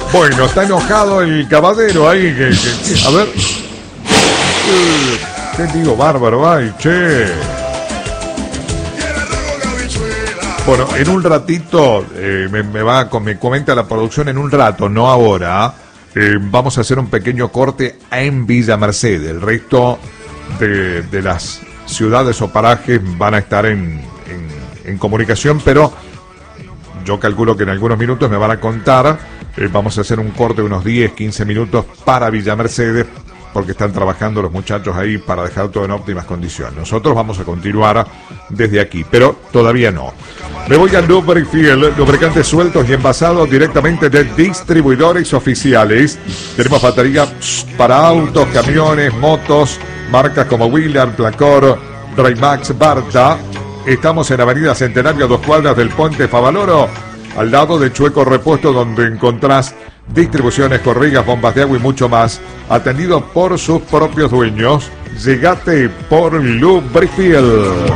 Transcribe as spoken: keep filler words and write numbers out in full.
Bueno, está enojado el caballero ahí. Que, que, a ver. Qué digo bárbaro, ay, che. Bueno, en un ratito, eh, me, me va me comenta la producción, en un rato, no ahora, eh, vamos a hacer un pequeño corte en Villa Mercedes. El resto de, de las ciudades o parajes van a estar en, en, en comunicación, pero yo calculo que en algunos minutos me van a contar. Eh, vamos a hacer un corte de unos diez, quince minutos para Villa Mercedes, porque están trabajando los muchachos ahí para dejar todo en óptimas condiciones. Nosotros vamos a continuar desde aquí, pero todavía no. Me voy a Lubrifiel, lubricantes sueltos y envasados directamente de distribuidores oficiales. Tenemos batería para autos, camiones, motos, marcas como Willard, Placor, Drymax, Barta. Estamos en Avenida Centenario, a dos cuadras del Puente Favaloro, al lado de Chueco Repuesto, donde encontrás distribuciones, corrigas, bombas de agua y mucho más, atendido por sus propios dueños. Llegate por Lubrifiel.